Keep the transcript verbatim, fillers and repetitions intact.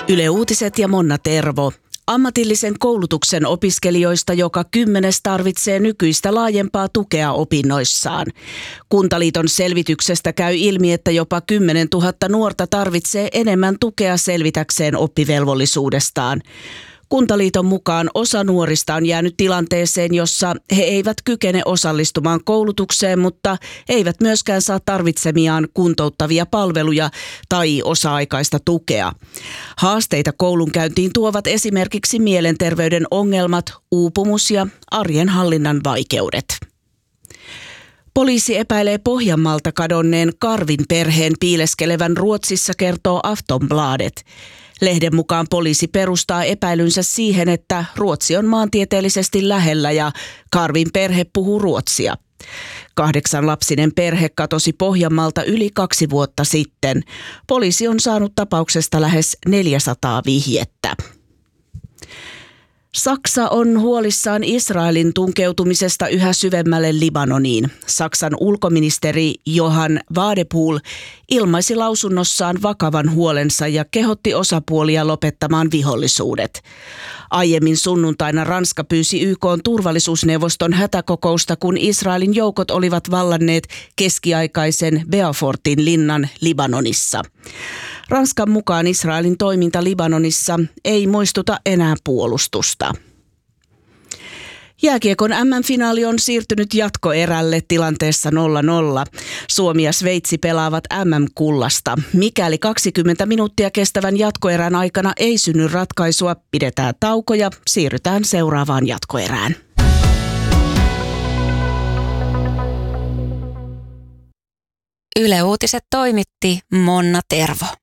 Yle Uutiset ja Monna Tervo. Ammatillisen koulutuksen opiskelijoista joka kymmenes tarvitsee nykyistä laajempaa tukea opinnoissaan. Kuntaliiton selvityksestä käy ilmi, että jopa kymmenen tuhatta nuorta tarvitsee enemmän tukea selvitäkseen oppivelvollisuudestaan. Kuntaliiton mukaan osa nuorista on jäänyt tilanteeseen, jossa he eivät kykene osallistumaan koulutukseen, mutta eivät myöskään saa tarvitsemiaan kuntouttavia palveluja tai osa-aikaista tukea. Haasteita koulunkäyntiin tuovat esimerkiksi mielenterveyden ongelmat, uupumus ja arjen hallinnan vaikeudet. Poliisi epäilee Pohjanmaalta kadonneen Karvin perheen piileskelevän Ruotsissa, kertoo Aftonbladet. Lehden mukaan poliisi perustaa epäilynsä siihen, että Ruotsi on maantieteellisesti lähellä ja Karvin perhe puhuu ruotsia. Kahdeksanlapsinen perhe katosi Pohjanmaalta yli kaksi vuotta sitten. Poliisi on saanut tapauksesta lähes neljäsataa vihjettä. Saksa on huolissaan Israelin tunkeutumisesta yhä syvemmälle Libanoniin. Saksan ulkoministeri Johann Wadephul ilmaisi lausunnossaan vakavan huolensa ja kehotti osapuolia lopettamaan vihollisuudet. Aiemmin sunnuntaina Ranska pyysi Y K:n turvallisuusneuvoston hätäkokousta, kun Israelin joukot olivat vallanneet keskiaikaisen Beaufortin linnan Libanonissa. Ranskan mukaan Israelin toiminta Libanonissa ei muistuta enää puolustusta. Jääkiekon M M-finaali on siirtynyt jatkoerälle tilanteessa nolla nolla. Suomi ja Sveitsi pelaavat M M-kullasta. Mikäli kaksikymmentä minuuttia kestävän jatkoerän aikana ei synny ratkaisua, pidetään tauko ja siirrytään seuraavaan jatkoerään. Yle Uutiset toimitti Monna Tervo.